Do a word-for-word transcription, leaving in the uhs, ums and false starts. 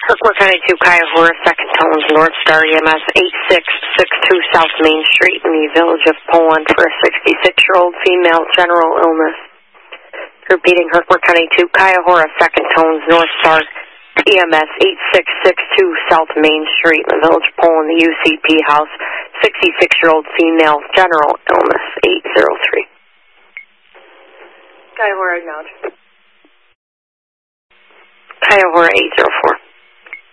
Kirkmore County two, Cuyahoga, second tones, North Star E M S eight six six two South Main Street in the Village of Poland for a sixty-six-year-old female, general illness. Repeating, Kirkmore County two, Cuyahoga, second tones, North Star E M S eight six six two South Main Street in the Village of Poland, the U C P house, sixty-six-year-old female, general illness, eight zero three. Cuyahoga, acknowledge. Cuyahoga eight zero four.